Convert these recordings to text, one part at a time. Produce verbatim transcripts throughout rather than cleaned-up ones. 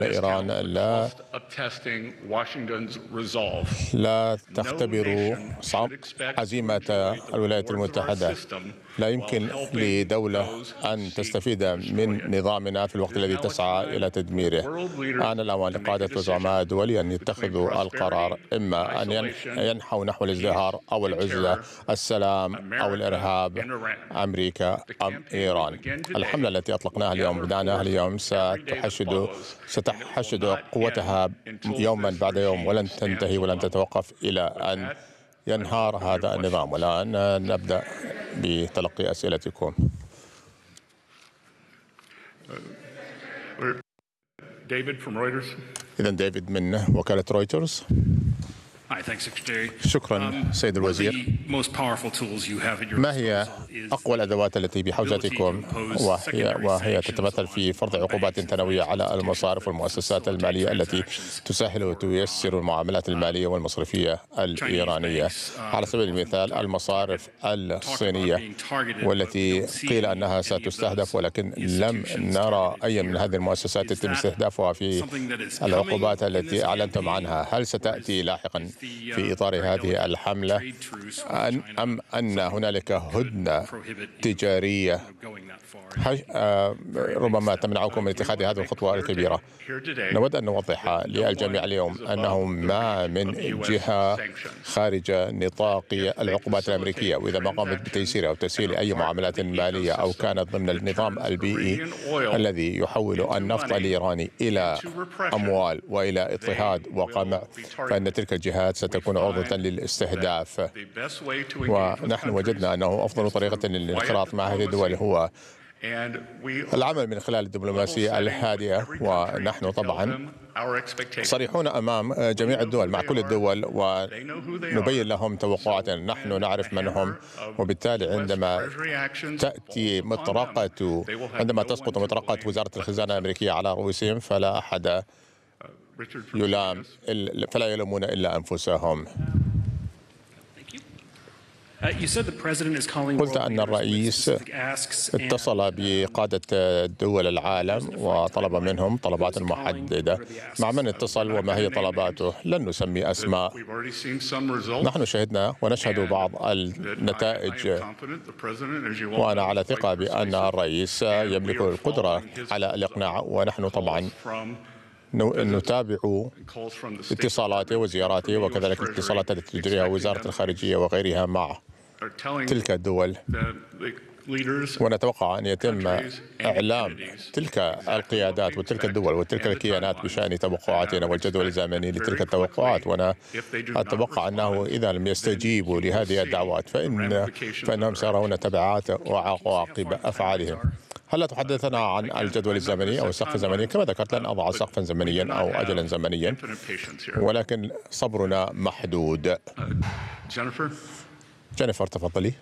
إيران لا لا تختبر عزيمة الولايات المتحدة. لا يمكن لدولة أن تستفيد من نظامنا في الوقت الذي تسعى إلى تدميره. آن الأوان لقادة وزعماء دولي أن يتخذوا القرار، إما أن ينحوا نحو الازدهار أو العزلة، السلام أو الإرهاب، أمريكا أم إيران. الحملة التي أطلقناها اليوم بدأناها اليوم ستحشد ستحشد قوتها يوما بعد يوم، ولن تنتهي ولن تتوقف إلى أن ينهار هذا النظام. والآن نبدأ بتلقي أسئلتكم. إذا ديفيد من وكالة رويترز. شكرا سيد الوزير. ما هي أقوى الأدوات التي بحوزتكم وهي, وهي تتمثل في فرض عقوبات ثانوية على المصارف والمؤسسات المالية التي تسهل وتيسر المعاملات المالية والمصرفية الإيرانية؟ على سبيل المثال المصارف الصينية، والتي قيل أنها ستستهدف، ولكن لم نرى أي من هذه المؤسسات يتم استهدافها في العقوبات التي أعلنتم عنها. هل ستأتي لاحقا في إطار هذه الحملة أم أن هنالك هدنة تجارية ربما تمنعكم من اتخاذ هذه الخطوة الكبيرة؟ نود أن نوضح للجميع اليوم أنه ما من جهة خارج نطاق العقوبات الأمريكية، وإذا ما قامت بتيسير أو تسهيل أي معاملات مالية أو كانت ضمن النظام البيئي الذي يحول النفط الإيراني إلى أموال وإلى اضطهاد وقمع، فإن تلك الجهات ستكون عرضة للاستهداف. ونحن وجدنا أنه أفضل طريقة للانخراط مع هذه الدول هو العمل من خلال الدبلوماسية الهادئة. ونحن طبعا صريحون أمام جميع الدول، مع كل الدول، ونبين لهم توقعاتنا. نحن نعرف من هم، وبالتالي عندما تأتي مطرقة عندما تسقط مطرقة وزارة الخزانة الأمريكية على رؤوسهم فلا أحد يلام فلا يلومون إلا أنفسهم. قلت أن الرئيس اتصل بقادة دول العالم وطلب منهم طلبات محددة. مع من اتصل وما هي طلباته؟ لن نسمي أسماء. نحن شهدنا ونشهد بعض النتائج، وأنا على ثقة بأن الرئيس يملك القدرة على الإقناع، ونحن طبعا نتابع اتصالاته وزياراته وكذلك الاتصالات التي تجريها وزارة الخارجية وغيرها مع تلك الدول، ونتوقع أن يتم إعلام تلك القيادات وتلك الدول وتلك الكيانات بشأن توقعاتنا والجدول الزمني لتلك التوقعات. وأنا أتوقع أنه إذا لم يستجيبوا لهذه الدعوات فإن فإنهم سيرون تبعات وعواقب أفعالهم. هل تحدثنا عن الجدول الزمني أو السقف الزمني؟ كما ذكرت لن أضع سقفا زمنيا أو أجلا زمنيا، ولكن صبرنا محدود. جينيفر تفضلي.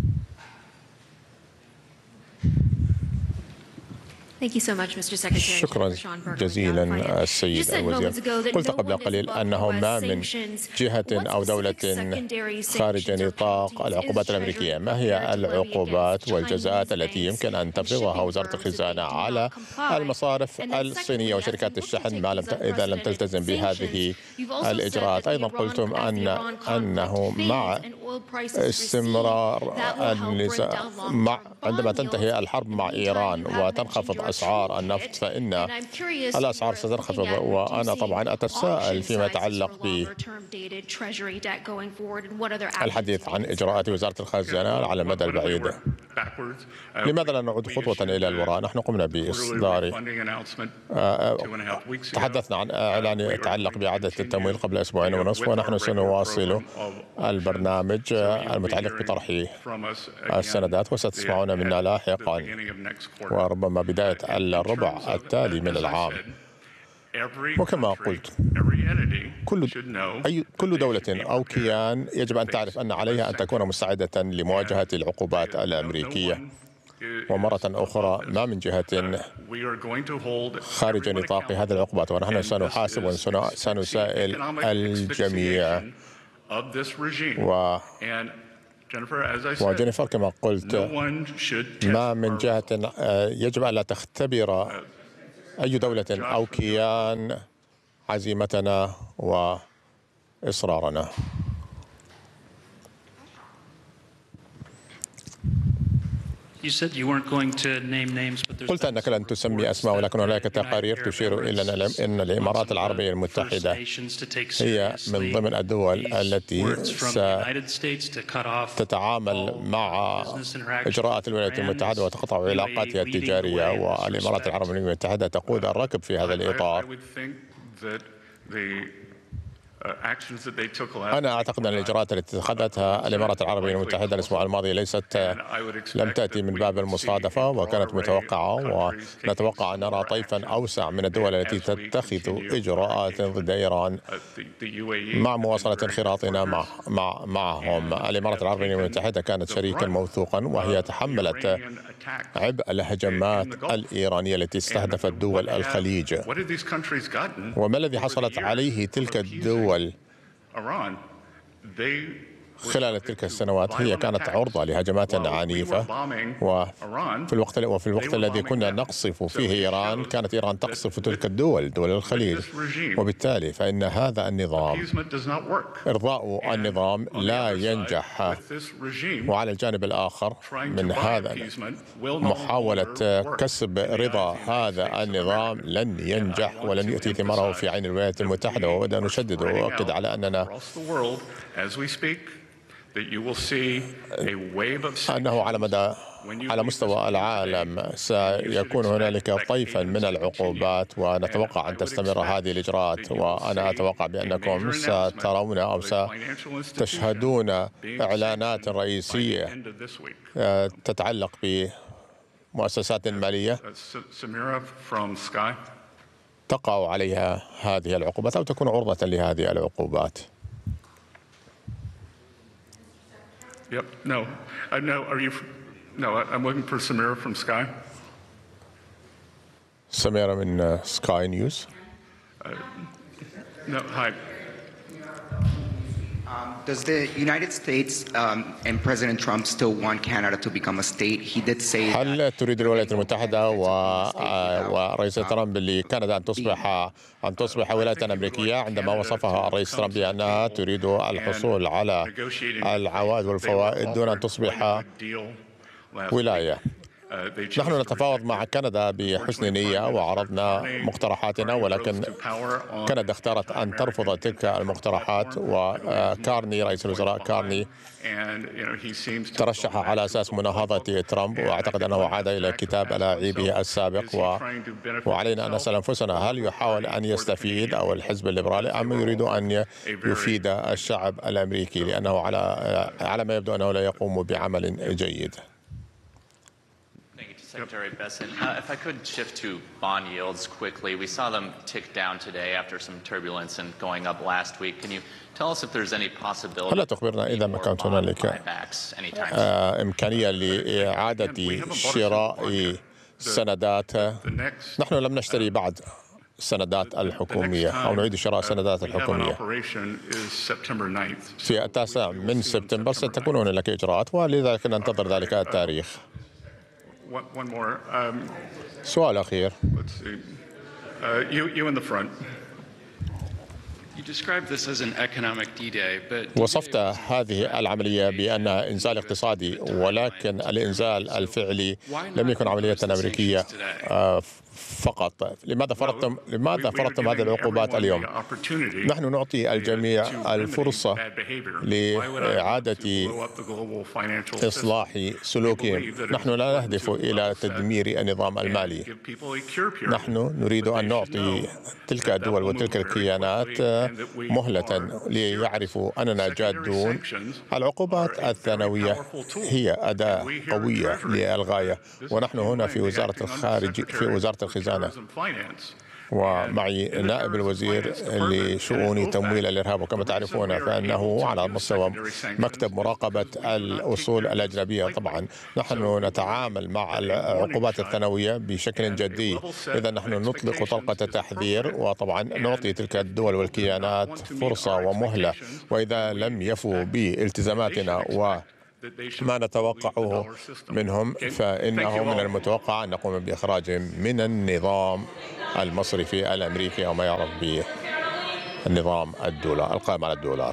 شكرا جزيلا السيد الوزير. قلت قبل قليل أنه ما من جهة أو دولة خارج نطاق العقوبات الأمريكية. ما هي العقوبات والجزاءات التي يمكن أن تفرضها وزارة الخزانة على المصارف الصينية وشركات الشحن ما لم إذا لم تلتزم بهذه الإجراءات؟ أيضا قلتم أن أنه مع استمرار النزاع مع عندما تنتهي الحرب مع إيران وتنخفض أسعار النفط فإن الأسعار ستنخفض. وأنا طبعا أتساءل فيما يتعلق بالحديث عن إجراءات وزارة الخزانة على المدى البعيد. لماذا لا نعود خطوة إلى الوراء؟ نحن قمنا بإصدار تحدثنا عن إعلان يتعلق بإعادة التمويل قبل أسبوعين ونصف، ونحن سنواصل البرنامج المتعلق بطرح السندات، وستسمعون منا لاحقا وربما بداية الربع التالي من العام. وكما قلت كل أي كل دولة أو كيان يجب أن تعرف أن عليها أن تكون مستعدة لمواجهة العقوبات الأمريكية. ومرة أخرى ما من جهة خارج نطاق هذه العقوبات، ونحن سنحاسب وسنسائل الجميع. و وجينيفر كما قلت ما من جهة يجب أن لا تختبر أي دولة أو كيان عزيمتنا وإصرارنا. قلت أنك لن تسمي أسماء، ولكن هناك تقارير تشير إلى أن الإمارات العربية المتحدة هي من ضمن الدول التي ستتعامل مع إجراءات الولايات المتحدة وتقطع علاقاتها التجارية، والإمارات العربية المتحدة تقود الركب في هذا الإطار. أنا أعتقد أن الإجراءات التي اتخذتها الإمارات العربية المتحدة الأسبوع الماضي ليست لم تأتي من باب المصادفة، وكانت متوقعة، ونتوقع أن نرى طيفا أوسع من الدول التي تتخذ إجراءات ضد إيران مع مواصلة انخراطنا مع مع معهم. الإمارات العربية المتحدة كانت شريكا موثوقا، وهي تحملت عبء الهجمات الإيرانية التي استهدفت دول الخليج. وما الذي حصلت عليه تلك الدول خلال تلك السنوات؟ هي كانت عرضة لهجمات عنيفة، وفي الوقت وفي الوقت الذي كنا نقصف فيه إيران كانت إيران تقصف تلك الدول، دول الخليج. وبالتالي فإن هذا النظام، إرضاء النظام لا ينجح. وعلى الجانب الآخر من هذا محاولة كسب رضا هذا النظام لن ينجح ولن يؤتي ثماره في عين الولايات المتحدة. وأود أن أشدد وأؤكد على أننا أنه على مدى على مستوى العالم سيكون هنالك طيفا من العقوبات، ونتوقع أن تستمر هذه الإجراءات. وأنا أتوقع بأنكم سترون أو ستشهدون إعلانات رئيسية تتعلق بمؤسسات مالية تقع عليها هذه العقوبات أو تكون عرضة لهذه العقوبات. Yep. No. Uh, no. Are you? No. I'm looking for Samira from Sky. Samira من Sky News. Uh, no. Hi. Um, does the United States um, and President Trump still want Canada to become a state? He did say. هل تريد الولايات المتحدة و... ورئيس ترامب لكندا أن تصبح أن تصبح ولاية أمريكية، عندما وصفها الرئيس ترامب بأنها تريد الحصول على العوائد والفوائد دون أن تصبح ولاية؟ نحن نتفاوض مع كندا بحسن نية وعرضنا مقترحاتنا، ولكن كندا اختارت أن ترفض تلك المقترحات. وكارني رئيس الوزراء كارني ترشح على أساس مناهضة ترامب، وأعتقد أنه عاد إلى كتاب ألاعيبه السابق. و... وعلينا أن نسأل أنفسنا، هل يحاول أن يستفيد أو الحزب الليبرالي أم يريد أن يفيد الشعب الأمريكي؟ لأنه على على ما يبدو أنه لا يقوم بعمل جيد. Secretary Bessent, uh, if I could shift to bond yields quickly. We saw them tick down today after some turbulence and going up last week. Can you tell us if there's any possibility? هل تخبرنا إذا ما كانت هنالك إمكانية لإعادة شراء سندات؟ نحن لم نشتري بعد السندات الحكومية أو نعيد شراء السندات الحكومية. في التاسع من سبتمبر ستكون هنالك إجراءات، ولذلك ننتظر ذلك التاريخ. One more. Um, سؤال أخير. Let's see. Uh, you, you in the front. You described this as an economic D-Day, but وصفت هذه العملية بأنها إنزال اقتصادي، ولكن الإنزال الفعلي لم يكن عملية أمريكية فقط. لماذا فرضتم لماذا فرضتم هذه العقوبات اليوم؟ نحن نعطي الجميع الفرصة لإعادة إصلاح سلوكهم. نحن لا نهدف إلى تدمير النظام المالي. نحن نريد أن نعطي تلك الدول وتلك الكيانات مهلة ليعرفوا أننا جادون. العقوبات الثانوية هي أداة قوية للغاية، ونحن هنا في وزارة الخارج في وزارة الخزانة، ومعي نائب الوزير لشؤون تمويل الإرهاب. وكما تعرفون فإنه على مستوى مكتب مراقبة الأصول الأجنبية. طبعا نحن نتعامل مع العقوبات الثانوية بشكل جدي. إذا نحن نطلق طلقة تحذير، وطبعا نعطي تلك الدول والكيانات فرصة ومهلة، وإذا لم يفوا بالتزاماتنا و ما نتوقعه منهم، فإنه من المتوقع أن نقوم بإخراجهم من النظام المصرفي الأمريكي أو ما يعرف بالنظام الدولار القائم على الدولار.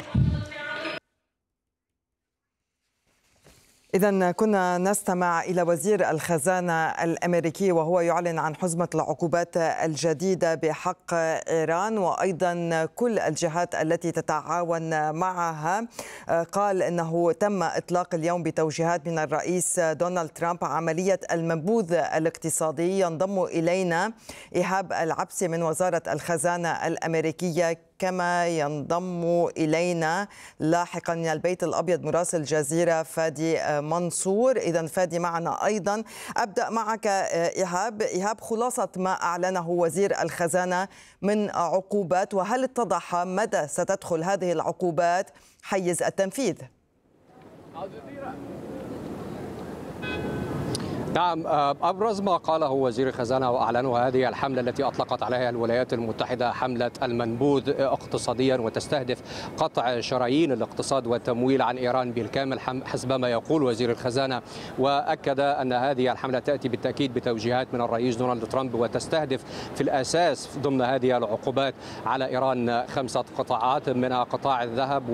إذن كنا نستمع إلى وزير الخزانة الأمريكي وهو يعلن عن حزمة العقوبات الجديدة بحق إيران وأيضا كل الجهات التي تتعاون معها. قال إنه تم إطلاق اليوم بتوجيهات من الرئيس دونالد ترامب عملية المنبوذ الاقتصادي. ينضم إلينا إيهاب العبسي من وزارة الخزانة الأمريكية، كما ينضم إلينا لاحقا من البيت الأبيض مراسل الجزيرة فادي منصور. إذن فادي معنا أيضا. أبدأ معك إيهاب. إيهاب، خلاصة ما أعلنه وزير الخزانة من عقوبات، وهل اتضح مدى ستدخل هذه العقوبات حيز التنفيذ؟ نعم، أبرز ما قاله وزير الخزانة وأعلنه هذه الحملة التي أطلقت عليها الولايات المتحدة حملة المنبوذ اقتصاديا، وتستهدف قطع شرايين الاقتصاد والتمويل عن إيران بالكامل حسب ما يقول وزير الخزانة. وأكد أن هذه الحملة تأتي بالتأكيد بتوجيهات من الرئيس دونالد ترامب، وتستهدف في الأساس ضمن هذه العقوبات على إيران خمسة قطاعات، منها قطاع الذهب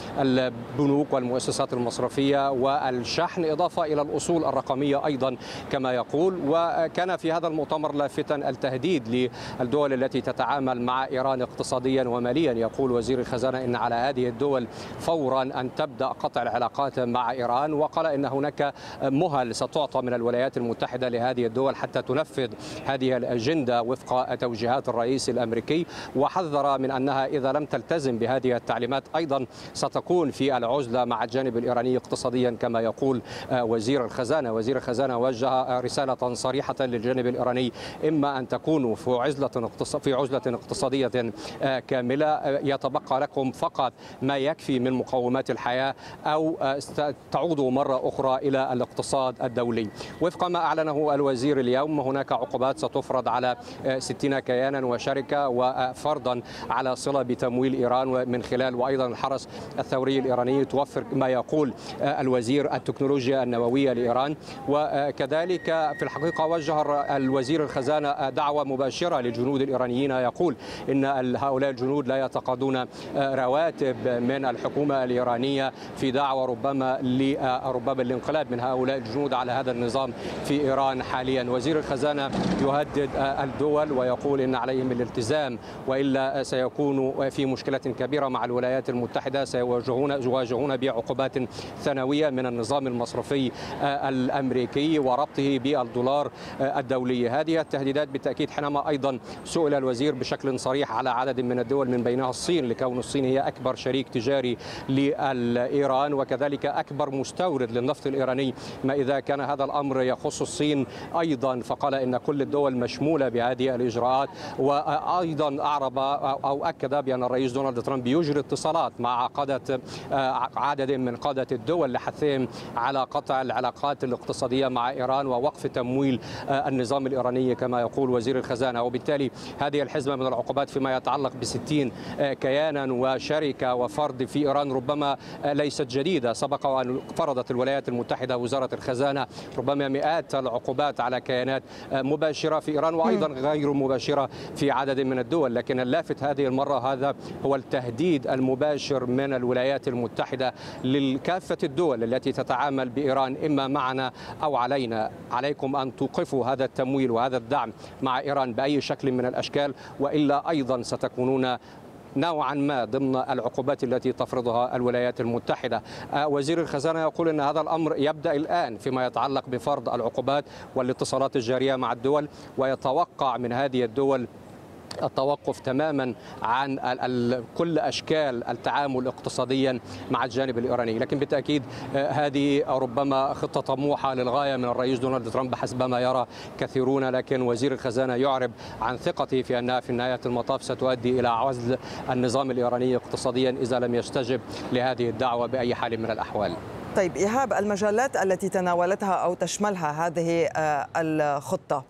والبنوك والمؤسسات المصرفية والشحن، إضافة إلى الأصول الرقمية أيضا كما يقول. وكان في هذا المؤتمر لافتا التهديد للدول التي تتعامل مع إيران اقتصاديا وماليا. يقول وزير الخزانة إن على هذه الدول فورا أن تبدأ قطع العلاقات مع إيران، وقال إن هناك مهل ستعطى من الولايات المتحدة لهذه الدول حتى تنفذ هذه الأجندة وفق توجيهات الرئيس الأمريكي، وحذر من أنها إذا لم تلتزم بهذه التعليمات أيضا ستكون في العزلة مع الجانب الإيراني اقتصاديا كما يقول وزير الخزانة. وزير الخزانة وجه رسالة صريحة للجانب الإيراني، إما أن تكونوا في عزلة في عزلة اقتصادية كاملة يتبقى لكم فقط ما يكفي من مقومات الحياة، أو تعودوا مرة أخرى إلى الاقتصاد الدولي. وفق ما أعلنه الوزير اليوم، هناك عقوبات ستفرض على ستين كيانا وشركة، وفرضا على صلة بتمويل إيران من خلال وأيضا الحرس الثوري الإيراني توفر ما يقول الوزير التكنولوجيا النووية لإيران. وكذلك في الحقيقة وجه الوزير الخزانة دعوة مباشرة للجنود الإيرانيين، يقول إن هؤلاء الجنود لا يتقاضون رواتب من الحكومة الإيرانية، في دعوة ربما لربما الانقلاب من هؤلاء الجنود على هذا النظام في إيران حاليا. وزير الخزانة يهدد الدول ويقول إن عليهم الالتزام، وإلا سيكونوا في مشكلة كبيرة مع الولايات المتحدة، سيواجهون يواجهون بعقوبات ثانوية من النظام المصرفي الأمريكي وربطه بالدولار الدولي. هذه التهديدات بالتأكيد حينما أيضا سئل الوزير بشكل صريح على عدد من الدول من بينها الصين، لكون الصين هي أكبر شريك تجاري لإيران وكذلك أكبر مستورد للنفط الإيراني، ما إذا كان هذا الأمر يخص الصين أيضا، فقال إن كل الدول مشمولة بهذه الإجراءات. وأيضا أعرب أو أكد بأن الرئيس دونالد ترامب يجري اتصالات مع قادة عدد من قادة الدول لحثهم على قطع العلاقات الاقتصادية مع إيران ووقف تمويل النظام الإيراني كما يقول وزير الخزانة. وبالتالي هذه الحزمة من العقوبات فيما يتعلق بستين كيانا وشركة وفرد في إيران ربما ليست جديدة، سبق وأن فرضت الولايات المتحدة وزارة الخزانة ربما مئات العقوبات على كيانات مباشرة في إيران وأيضا غير مباشرة في عدد من الدول. لكن اللافت هذه المرة هذا هو التهديد المباشر من الولايات المتحدة لكافة الدول التي تتعامل بإيران، إما معنا أو علينا، عليكم أن توقفوا هذا التمويل وهذا الدعم مع إيران بأي شكل من الأشكال، وإلا أيضا ستكونون نوعا ما ضمن العقوبات التي تفرضها الولايات المتحدة. وزير الخزانة يقول أن هذا الأمر يبدأ الآن فيما يتعلق بفرض العقوبات والاتصالات الجارية مع الدول، ويتوقع من هذه الدول التوقف تماما عن كل أشكال التعامل اقتصاديا مع الجانب الإيراني. لكن بالتأكيد هذه ربما خطة طموحة للغاية من الرئيس دونالد ترامب حسب ما يرى كثيرون، لكن وزير الخزانة يعرب عن ثقته في أنها في نهاية المطاف ستؤدي إلى عزل النظام الإيراني اقتصاديا إذا لم يستجب لهذه الدعوة بأي حال من الأحوال. طيب إيهاب، المجالات التي تناولتها أو تشملها هذه الخطة؟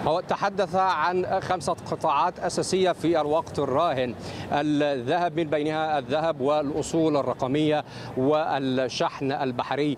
هو تحدث عن خمسة قطاعات أساسية في الوقت الراهن، الذهب من بينها الذهب والأصول الرقمية والشحن البحري،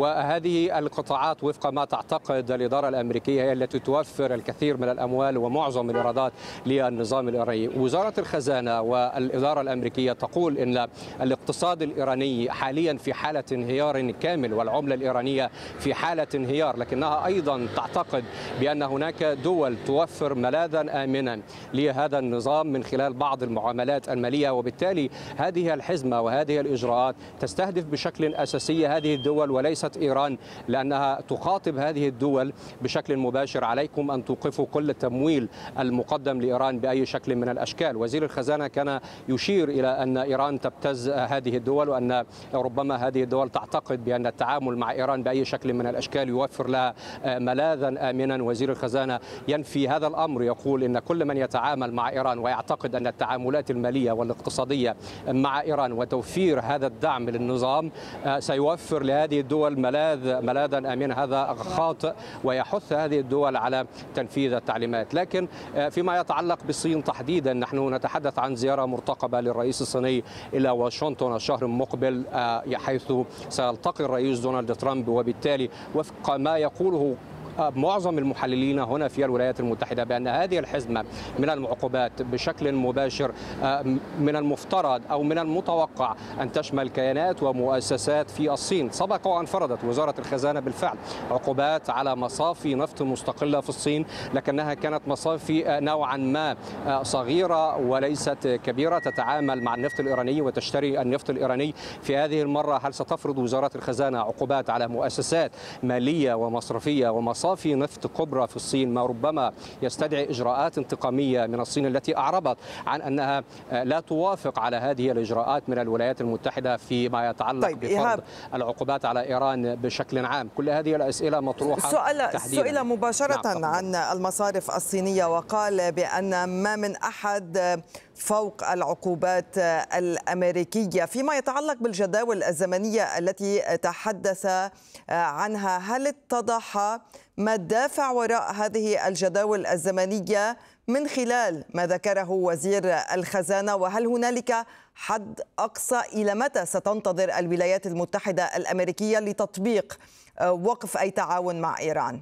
وهذه القطاعات وفق ما تعتقد الإدارة الأمريكية هي التي توفر الكثير من الأموال ومعظم الإيرادات للنظام الإيراني. وزارة الخزانة والإدارة الأمريكية تقول إن الاقتصاد الإيراني حاليا في حالة انهيار كامل والعملة الإيرانية في حالة انهيار، لكنها أيضا تعتقد بأن هناك دول توفر ملاذا آمنا لهذا النظام من خلال بعض المعاملات المالية، وبالتالي هذه الحزمة وهذه الإجراءات تستهدف بشكل أساسي هذه الدول وليست إيران، لأنها تخاطب هذه الدول بشكل مباشر: عليكم أن توقفوا كل التمويل المقدم لإيران بأي شكل من الأشكال. وزير الخزانة كان يشير إلى أن إيران تبتز هذه الدول، وأن ربما هذه الدول تعتقد بأن التعامل مع إيران بأي شكل من الأشكال يوفر لها ملاذا آمنا. وزير الخزانة ينفي هذا الأمر، يقول إن كل من يتعامل مع إيران ويعتقد أن التعاملات المالية والاقتصادية مع إيران وتوفير هذا الدعم للنظام سيوفر لهذه الدول ملاذ ملاذا آمنا، هذا خاطئ، ويحث هذه الدول على تنفيذ التعليمات. لكن فيما يتعلق بالصين تحديدا، نحن نتحدث عن زيارة مرتقبة للرئيس الصيني إلى واشنطن الشهر المقبل، حيث سيلتقي الرئيس دونالد ترامب، وبالتالي وفق ما يقوله معظم المحللين هنا في الولايات المتحدة بأن هذه الحزمة من العقوبات بشكل مباشر من المفترض أو من المتوقع أن تشمل كيانات ومؤسسات في الصين. سبق وأن فرضت وزارة الخزانة بالفعل عقوبات على مصافي نفط مستقلة في الصين، لكنها كانت مصافي نوعا ما صغيرة وليست كبيرة تتعامل مع النفط الإيراني وتشتري النفط الإيراني. في هذه المرة هل ستفرض وزارة الخزانة عقوبات على مؤسسات مالية ومصرفية ومصافي صافي نفط كبرى في الصين، ما ربما يستدعي إجراءات انتقامية من الصين التي أعربت عن أنها لا توافق على هذه الإجراءات من الولايات المتحدة فيما يتعلق طيب بفرض العقوبات على إيران بشكل عام؟ كل هذه الأسئلة مطروحة سؤال تحديدا. سئل مباشرة نعم عن المصارف الصينية وقال بأن ما من أحد فوق العقوبات الأمريكية. فيما يتعلق بالجداول الزمنية التي تحدث عنها، هل اتضح ما الدافع وراء هذه الجداول الزمنية من خلال ما ذكره وزير الخزانة؟ وهل هنالك حد أقصى إلى متى ستنتظر الولايات المتحدة الأمريكية لتطبيق وقف أي تعاون مع إيران؟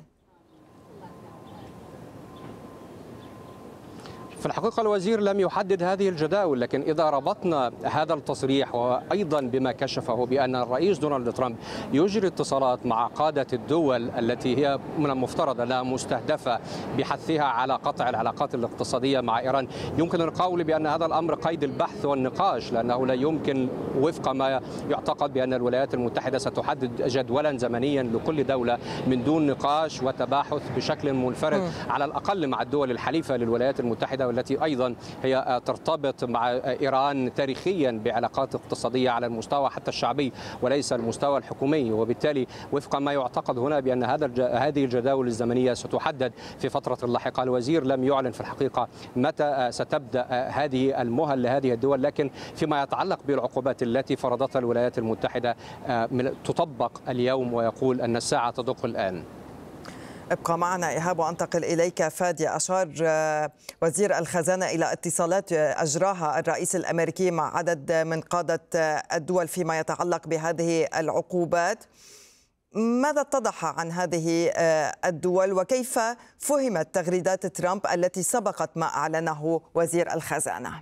في الحقيقة الوزير لم يحدد هذه الجداول، لكن إذا ربطنا هذا التصريح وأيضا بما كشفه بأن الرئيس دونالد ترامب يجري اتصالات مع قادة الدول التي هي من المفترض أنها مستهدفة بحثها على قطع العلاقات الاقتصادية مع إيران، يمكن القول بأن هذا الأمر قيد البحث والنقاش، لأنه لا يمكن وفق ما يعتقد بأن الولايات المتحدة ستحدد جدولا زمنيا لكل دولة من دون نقاش وتباحث بشكل منفرد على الأقل مع الدول الحليفة للولايات المتحدة، والتي أيضا هي ترتبط مع إيران تاريخيا بعلاقات اقتصادية على المستوى حتى الشعبي وليس المستوى الحكومي. وبالتالي وفق ما يعتقد هنا بأن هذا هذه الجداول الزمنية ستحدد في فترة لاحقة. الوزير لم يعلن في الحقيقة متى ستبدأ هذه المهل لهذه الدول، لكن فيما يتعلق بالعقوبات التي فرضتها الولايات المتحدة تطبق اليوم، ويقول أن الساعة تدق الآن. ابقى معنا إيهاب وأنتقل إليك. فادي، أشار وزير الخزانة إلى اتصالات أجراها الرئيس الأمريكي مع عدد من قادة الدول فيما يتعلق بهذه العقوبات. ماذا اتضح عن هذه الدول وكيف فهمت تغريدات ترامب التي سبقت ما أعلنه وزير الخزانة؟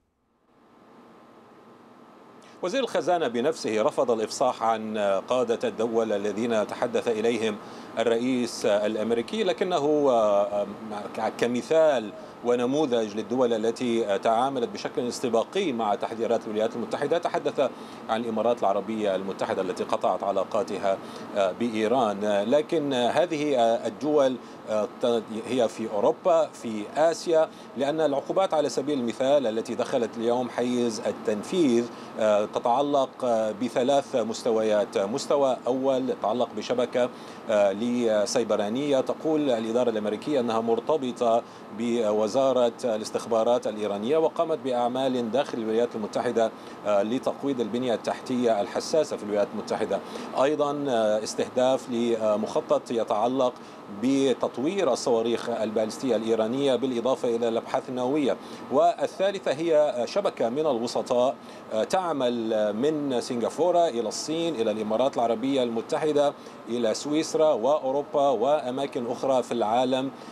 وزير الخزانة بنفسه رفض الإفصاح عن قادة الدول الذين تحدث إليهم الرئيس الأمريكي، لكنه كمثال ونموذج للدول التي تعاملت بشكل استباقي مع تحذيرات الولايات المتحدة تحدث عن الإمارات العربية المتحدة التي قطعت علاقاتها بإيران. لكن هذه الدول هي في أوروبا، في آسيا، لأن العقوبات على سبيل المثال التي دخلت اليوم حيز التنفيذ تتعلق بثلاث مستويات. مستوى أول يتعلق بشبكة لسيبرانية تقول الإدارة الأمريكية أنها مرتبطة بوزارة الاستخبارات الإيرانية وقامت بأعمال داخل الولايات المتحدة لتقويض البنية التحتية الحساسة في الولايات المتحدة. أيضا استهداف لمخطط يتعلق بتطوير الصواريخ البالستية الإيرانية بالإضافة إلى الأبحاث النووية. والثالثة هي شبكة من الوسطاء تعمل من سنغافورة إلى الصين إلى الإمارات العربية المتحدة إلى سويسرا وأوروبا وأماكن أخرى في العالم